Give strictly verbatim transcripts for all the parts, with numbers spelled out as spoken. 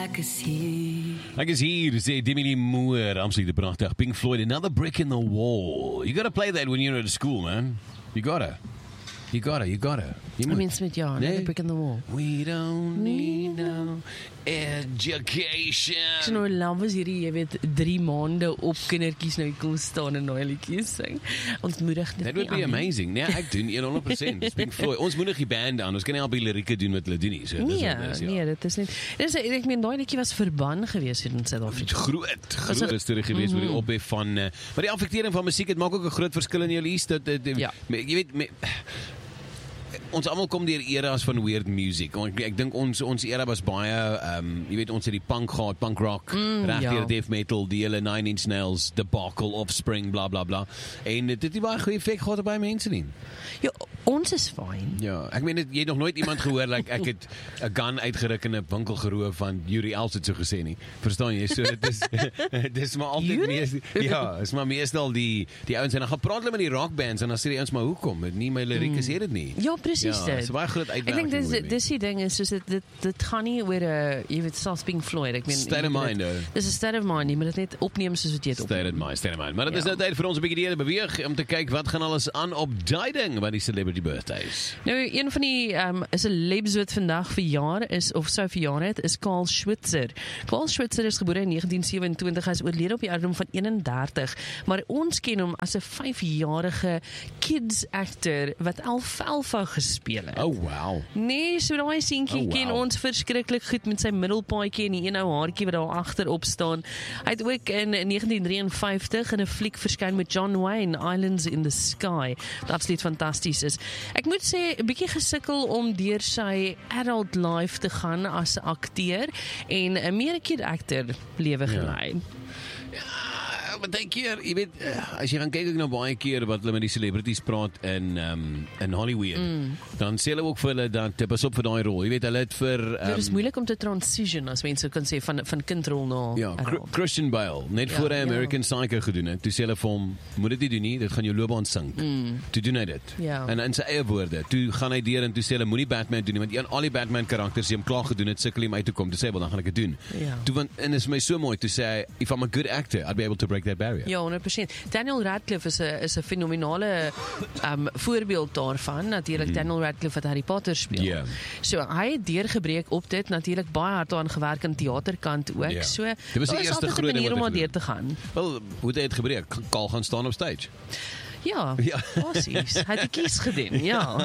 ek is hier. Ek is hier, sê Demi Lee Moore, absoluut prachtig. Pink Floyd, Another Brick in the Wall. You gotta play that when you're at school, man. You gotta. You gotta, you gotta. You I mean, Smith, ja, Nee. Another Brick in the Wall. We don't need no education. Ek sien nou lang was hierdie, jy weet, drie maande op kindertjies nou kom staan en nou liedjies sing. Ons moedig dit That would nie be aan nie. amazing. Nee, ek doen honderd persent. Dis Pink Floyd. Ons moedig die band aan. Ons kan nie al die lirieke doen wat hulle doen nie. So, dis Nee, wat dit is, ja. nee, dit is nie. Dit is, ek meen, daai liedjie was verban gewees hier in Suid-Afrika. Groot, Was groot het- storie gewees oor die ophef van uh, maar die affektering van musiek, dit maak ook 'n groot verskil in jou lees dat dit Ja. jy weet me, ons almal kom deur eras van weird music. Ek, ek dink ons ons era was baie ehm um, jy weet ons het die punk gehad, punk rock, Mm, reg ja. deur death metal, die hele Nine Inch Nails, Debacle, Offspring, bla bla bla. En dit het nie baie goeie effek gehad op baie mense nie. Ja, ons is fyn. Ja, ek meen jy het nog nooit iemand gehoor like ek het 'n gun uitgeruk in 'n winkel geroof van Yuri Els het so gesê nie. Verstaan jy? So dit is dis maar altyd Yuri? mees ja, is maar meestal die die ouens en dan gaan praat hulle met die rockbands en dan sê die ouens maar hoekom? Dit nie my lirieke sê dit nie. Ja, presies Ja, dit. dis 'n baie groot Ek dink uitwerking. dis hoor nie. dis die ding is soos dit dit dit gaan nie oor 'n jy weet selfs Pink Floyd. Ek meen State of jy weet mind, dit- though. Dis 'n state of mind, jy moet dit net opneem soos wat jy dit opneem. State of mind, state of mind. Maar dit is Ja. nou tyd vir ons 'n bietjie deur te beweeg om te kyk wat gaan alles aan op daai ding by die celebrity birthdays. Nou, een van die um, is 'n celebs wat vandag verjaar is of sou verjaar het, is Carl Schwitzer. Carl Schwitzer is gebore in negentien sewe-en-twintig, hy is oorlede op die ouderdom van eenendertig, maar ons ken hom as 'n vyfjarige kids actor wat alfalfa gespeel het. Oh wow. Nee, so daai seentjie Oh, wow. ken ons verskriklik goed met sy middelpaadjie en die een ou haartjie wat daar agterop staan. Hy het ook in negentien drieënvyftig in 'n fliek verskyn met John Wayne, Islands in the Sky, wat absoluut fantasties is. Ek moet sê, 'n bietjie gesukkel om deur sy adult life te gaan as 'n akteur en 'n meer 'n kid actor lewe gelei. Ja, maar baie keer, jy weet, eh, as jy gaan kyk ek nou baie keer wat hulle met die celebrities praat in um, in Hollywood, mm. dan sê hulle ook vir hulle dat pas op vir daai rol. Jy weet, hulle het vir um, Dit is moeilik om te transition, as mense kan sê, van van kindrol na ja, Chr- adult. Christian Bale, net Ja, voor hy ja. American Psycho gedoen het, toe sê hulle vir hom, moet dit nie doen nie, dit gaan jou loopbaan sink. Mm. Toe doen hy dit. Ja. En in sy eie woorde, toe gaan hy deur en toe sê hulle, moenie Batman doen nie, want een al die Batman karakters die hom klaar gedoen het, sukkel hy om uit te kom, toe sê hy, wel, dan gaan ek dit doen. Ja. Toe, want, en is my so mooi, toe sê hy, if I'm a good actor, I'd be able to break that barrier. Ja, honderd persent. Daniel Radcliffe is 'n is 'n fenominale um, voorbeeld daarvan. Natuurlik Daniel Radcliffe wat Harry Potter speel. Ja. So hy het deurgebreek op dit, natuurlik baie hard aan gewerk aan teaterkant ook. Ja. So Dit was die daar is eerste altyd 'n groot ding manier om wat maar hy deur te gaan. Wel, hoe het hy het gebreek? Kaal gaan staan op stage. Ja, Ja. basies. Hy het die kies gedoen. Ja.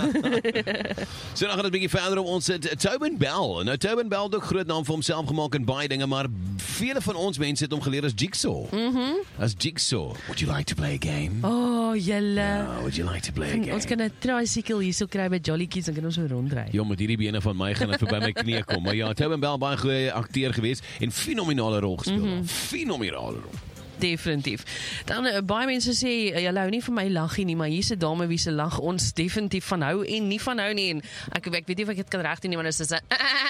So dan gaan het 'n bietjie verder om ons het Tobin Bell. Nou Tobin Bell het ook groot naam vir homself gemaak in baie dinge, maar vele van ons mense het hom geleer as Jigsaw. Mhm. Mm as Jigsaw. Would you like to play a game? Oh, julle. Oh, would you like to play a game? Ons kan 'n tricycle hierso kry by Jolly Kids en kan ons so rondry. Ja, met hierdie bene van my gaan dit verby my knie kom. Maar ja, Tobin Bell baie goeie akteur gewees en fenominale rol gespeel. Mm -hmm. Fenominale rol. Definitief. Dan uh, baie mense sê uh, julle hou nie van my laggie nie, maar hier's 'n dame wie se lag ons definitief van hou en nie van hou nie en ek ek weet nie of ek dit kan reg doen nie, maar dit is 'n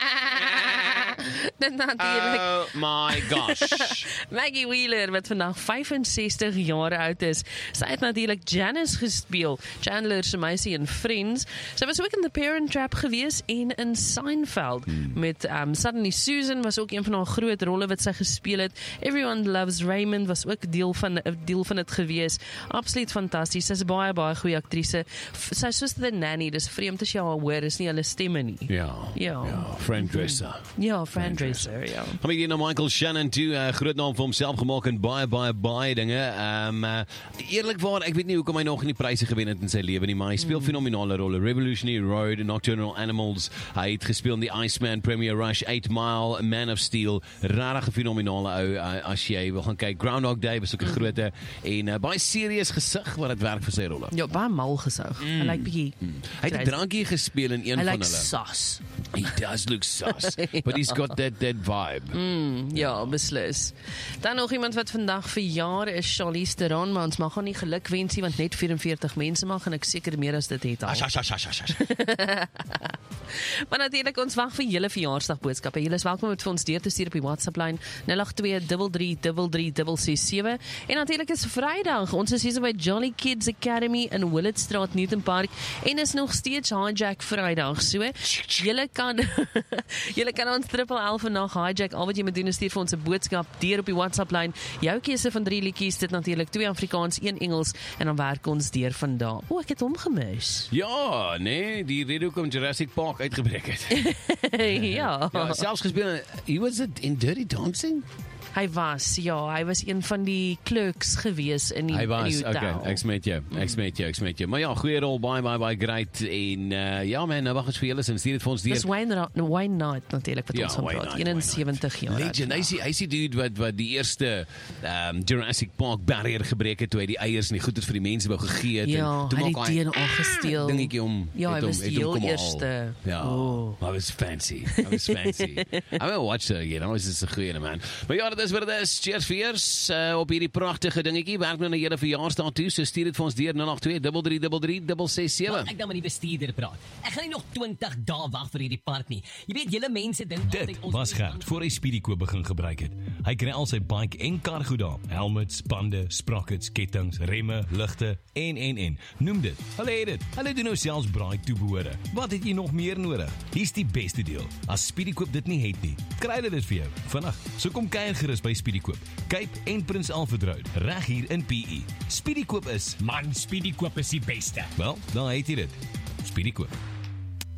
Dit natuurlik. Oh my gosh. Maggie Wheeler wat vandag vyfensestig jaar oud is. Sy het natuurlik Janice gespeel, Chandler se meisie in Friends. Sy was ook in The Parent Trap gewees en in Seinfeld hmm. met um, Suddenly Susan was ook een van haar groot rolle wat sy gespeel het. Everyone Loves Raymond was ook deel van 'n deel van dit gewees. Absoluut fantasties. Sy's 'n baie baie goeie aktrise. Sy's soos The Nanny, dis vreemd as jy haar hoor, is nie hulle stemme nie. Ja. Ja. Ja, Fran Dresser. Ja, Fran Dresser, ja. Kom ek hier na Michael Shannon toe, uh, groot naam vir homself gemaak in baie baie baie dinge. Ehm um, uh, eerlikwaar, ek weet nie hoekom hy nog nie pryse gewen het in sy lewe nie, maar hy speel mm. fenominale rolle. Revolutionary Road, Nocturnal Animals, hy het gespeel in The Iceman, Premier Rush, eight mile, Man of Steel, regtig fenominale ou uh, as jy wil gaan kyk. Groundhog Day was ook 'n mm. groote en uh, baie serieus gesig wat dit werk vir sy rolle. Ja, baie mal gesig. Mm. Hy lyk bietjie. Mm. Hy het 'n drankie gespeel in een Hy van lyk hulle. sas. He does look sus, but he's got that that vibe. Mm, ja, beslis. Dan nog iemand wat vandag verjaar is, Charlize Theron, maar ons mag haar nie geluk wens nie, want net vyf en veertig mense mag en ek seker meer as dit het al. Ash, ash, ash, ash, ash. Maar natuurlik, ons wag vir julle verjaarsdagboodskappe. Julle is welkom om dit vir ons deur te stuur op die WhatsApp-lyn nul agt twee drie drie drie drie drie ses sewe. En natuurlik is Vrydag. Ons is hier by Jolly Kids Academy in Willetstraat, Newton Park en is nog steeds Hijack Vrydag. So, julle kan julle kan ons triple L vandag hijack. Al wat jy moet doen is stuur vir ons 'n boodskap deur op die WhatsApp-lyn. Jou keuse van drie liedjies, dit natuurlik twee Afrikaans, een Engels en dan werk ons deur van daar. O, ek het hom gemis. Ja, nee, die rede hoekom Jurassic Park uitgebreek het. ja. Ja, selfs gespeel, he was it in Dirty Dancing? Hy was, ja, hy was een van die clerks gewees in die, Hy was, in die hotel. okay, ek smet jou, ek smet jou, ek smet jou. Maar ja, goeie rol, baie, baie, baie great. En uh, ja man, nou wag ons vir julle, en stuur dit vir ons deur. Dis Wayne, Ra- Wayne Knight natuurlijk, wat Ja, ons van Wayne praat. Knight, eenensewentig jaar oud. Legend, hy is die, hy is die dude wat, wat die eerste um, Jurassic Park barrier gebreek het, toe hy die eiers en die goeders vir die mense wou gegee het. Ja, en toe hy maak het die D N A gesteel. dingetjie om, Ja, het hy hom- was het die hom heel kom haal. eerste. Ja, Oh. I was fancy, I was fancy. I will watch that again, I was just a goeie man. Maar ja, dit is wat het is, cheers vir eers, uh, op hierdie prachtige dingetjie, werk nou na julle verjaarsdag toe, so stuur dit vir ons deur nul agt twee drie drie drie drie drie ses sewe. Laat ek dan met die bestuurder praat. Ek gaan nie nog twintig dae wag vir hierdie park nie. Jy weet, julle mense dink Dit was Gert voor hy Speedykoop begin gebruik het. Hy kry al sy bike en kar goed daar. Helmets, bande, sprockets, kettings, remme, ligte en en en. Noem dit. Hulle het dit. Hulle doen nou selfs braai toebehore. Wat het jy nog meer nodig? Hier's die beste deel. As Speedykoop dit nie het nie, kry hulle dit vir jou vinnig. So kom kuier gerus by Speedykoop. Cape en Prins Alfred Road, reg hier in P E. Speedykoop is, Man, Speedykoop is die beste. wel, dan het jy dit. Speedykoop.